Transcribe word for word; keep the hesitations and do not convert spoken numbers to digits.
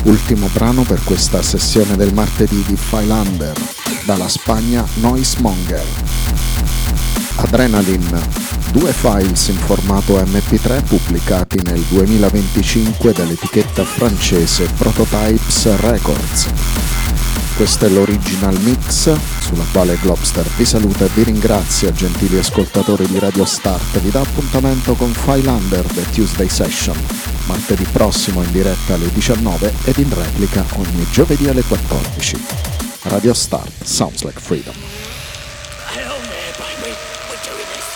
Ultimo brano per questa sessione del martedì di Philander, dalla Spagna Noisemonger. Adrenaline, due files in formato emme pi tre pubblicati nel duemilaventicinque dall'etichetta francese Prototypes Records. Questo è l'original mix, sulla quale Globster vi saluta e vi ringrazia, gentili ascoltatori di Radio Start. Vi dà appuntamento con Philander The Tuesday Session, martedì prossimo in diretta alle diciannove ed in replica ogni giovedì alle quattordici. Radio Start, sounds like freedom.